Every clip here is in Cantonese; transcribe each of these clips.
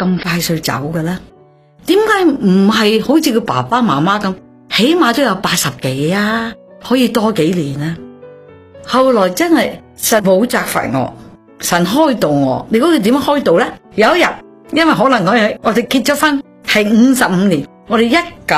咁快脆走嘅咧？點解唔係好似佢爸爸媽媽咁，起碼都有80幾啊，可以多幾年啊？後來真係神冇責罰我，神開導我。你估佢點樣開導咧？有一日，因為可能我哋結咗婚係55年，我哋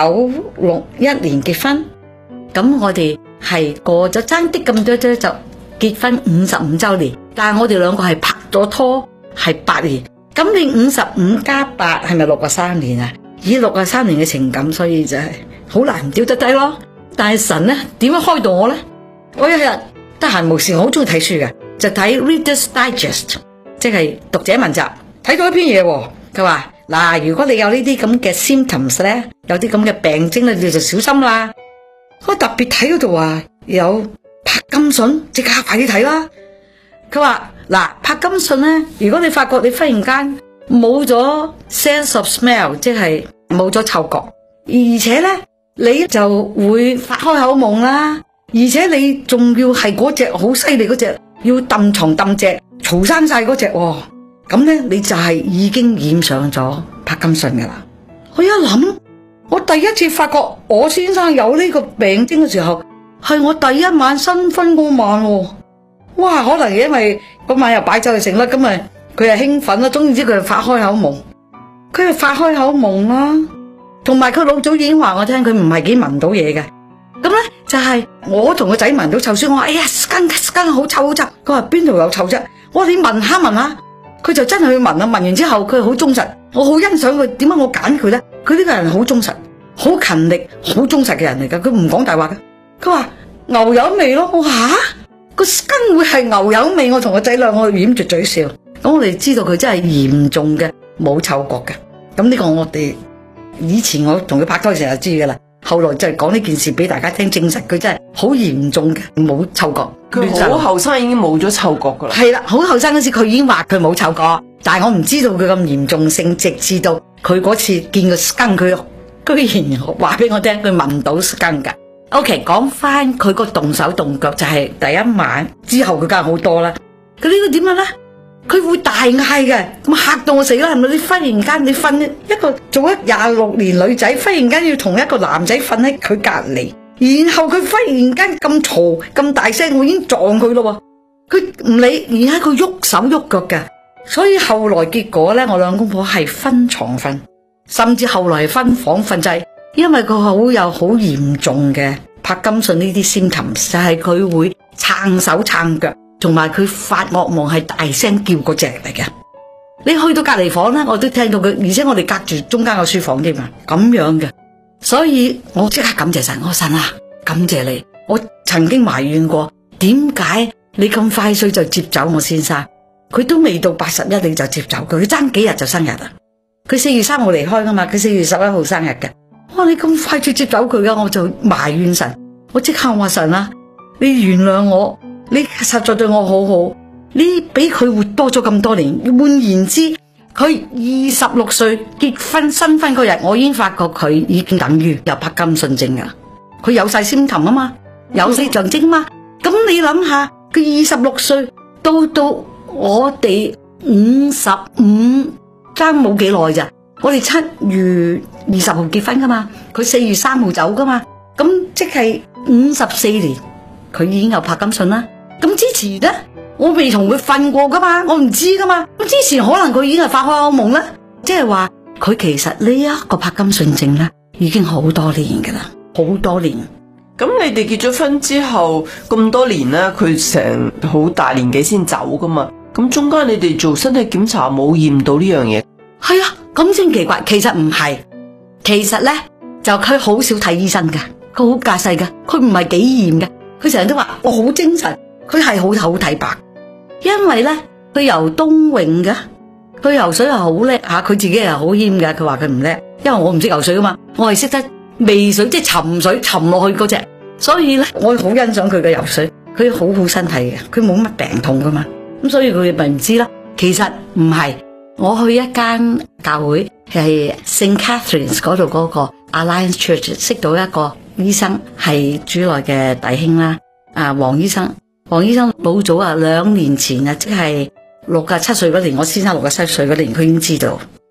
1961年結婚，咁我哋係過咗爭啲咁多就結婚55周年，但係我哋兩個係拍咗拖係8年。咁你55加8係咪63年啊？以63年嘅情感，所以就係好難丟得低咯。但係神咧點樣開導我咧？我一日得閒無事，我好中意睇書嘅，就睇 Reader's Digest， 即係讀者文集，睇到一篇嘢，佢話嗱，如果你有呢啲咁嘅 symptoms 咧，有啲咁嘅病徵咧，你就小心啦。我特別睇嗰度話有柏金遜，即刻快啲睇啦。佢話嗱，柏金遜咧，如果你發覺你忽然間冇咗 sense of smell， 即係冇咗嗅覺，而且咧你就會發開口夢啦，而且你仲要係嗰隻好犀利嗰隻，要揼床揼隻嘈生晒嗰隻，咁咧你就係已經染上咗柏金遜噶啦。我一諗，我第一次發覺我先生有呢個病徵嘅時候，係我第一晚新婚嗰晚喎。哇，可能因為嗰晚又擺酒去食啦，咁啊佢又興奮啦，總之佢就發開口夢，佢就發開口夢啦。同埋佢老早已經話我聽，佢唔係幾聞到嘢嘅。咁咧就係我同個仔聞到臭酸，我話哎呀，skunk好臭好臭。佢話邊度有臭啫？我話你聞下聞下，佢就真係去聞啦。聞完之後佢好忠實，我好欣賞佢。點解我揀佢咧？佢呢個人好忠實，好勤力，好忠實嘅人嚟噶。佢唔講大話噶。佢話牛油味咯，我話個根會係牛油味，我同個仔兩個掩住嘴笑。咁我哋知道佢真係嚴重嘅冇嗅覺嘅。咁呢個我哋以前我同佢拍拖嘅時候就知噶啦，後來就係講呢件事俾大家聽，證實佢真係好嚴重嘅冇嗅覺。 佢好後生已經冇咗嗅覺噶啦。 係啦，好後生嗰時佢已經話佢冇嗅覺，但係我唔知道佢咁嚴重性，直至到佢嗰次見個根，佢居然話俾我聽佢聞到根噶。OK， 講翻佢個動手動腳就係第一晚之後佢梗係好多啦。佢呢個點樣咧？佢會大嗌嘅，咁嚇到我死啦！係咪？你忽然間你瞓一個做咗26年女仔，忽然間要同一個男仔瞓喺佢隔籬，然後佢忽然間咁嘈咁大聲，我已經撞佢咯。佢唔理，而家佢喐手喐腳嘅，所以後來結果咧，我兩公婆係分床瞓，甚至後來係分房瞓，就係因為佢有好嚴重嘅柏金遜呢啲 symptoms， 就係佢會撐手撐腳。同埋佢發噩夢係大聲叫嗰隻嚟嘅，你去到隔離房咧，我都聽到佢，而且我哋隔住中間個書房添啊，咁樣嘅，所以我即刻感謝神，我神啊，感謝你。我曾經埋怨過，點解你咁快脆就接走我先生？佢都未到81你就接走佢，佢爭幾日就生日啦。佢4月3號離開噶嘛，佢4月11號生日嘅。哇，你咁快脆接走佢噶，我就埋怨神，我即刻話神啊，你原諒我。你實在對我好好，你俾佢活多咗咁多年。換言之，佢26歲結婚新婚嗰日，我已經發覺佢已經等於有柏金遜症噶啦。佢有晒先頭啊嘛，有晒象徵嘛。咁你諗下，佢26歲到我哋55爭冇幾耐咋？我哋7月20號結婚噶嘛，佢4月3號走噶嘛。咁即係54年，佢已經有柏金遜啦。咁之前咧，我未同佢瞓過噶嘛，我唔知噶嘛。咁之前可能佢已經係發開口夢啦，即係話佢其實呢一個柏金遜症咧，已經好多年噶啦，好多年。 咁你哋結咗婚之後咁多年咧，佢成好大年紀先走噶嘛？咁中間你哋做身體檢查冇驗到呢樣嘢？ 係啊，咁先奇怪。其實唔係，其實咧就佢好少睇醫生噶，佢好架勢噶，佢唔係幾驗嘅，佢成日都話我好精神。佢係好睇白，因為咧佢游冬泳嘅，佢游水係好叻吓，佢自己係好謙嘅。佢話佢唔叻，因為我唔識游水噶嘛，我係識得微水，即係沉水沉落去嗰隻。所以咧，我好欣賞佢嘅游水，佢好身體嘅，佢冇乜病痛噶嘛。咁所以佢咪唔知啦。其實唔係，我去一間教會係聖 Catherine's 嗰度嗰個 Alliance Church 識到一個醫生，係主內嘅弟兄啦，黃醫生。黃醫生老早2年前即係67歲嗰年，我先生67歲嗰年，佢已經知道